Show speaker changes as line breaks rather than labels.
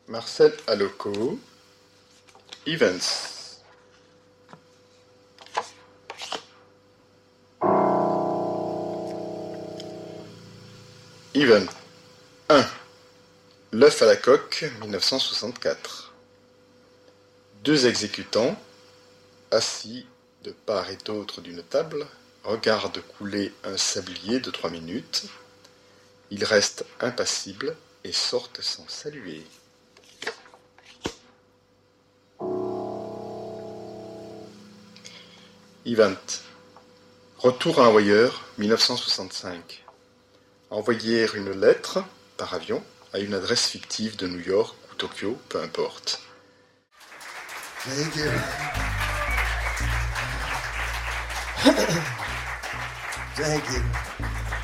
Marcel Aloco, Evans. Even. 1. L'œuf à la coque, 1964. Deux exécutants, assis de part et d'autre d'une table, regardent couler un sablier de 3 minutes. Ils restent impassibles et sortent sans saluer. Event. Retour à Envoyeur, 1965. Envoyer une lettre, par avion, à une adresse fictive de New York ou Tokyo, peu importe.
Thank you. Thank you.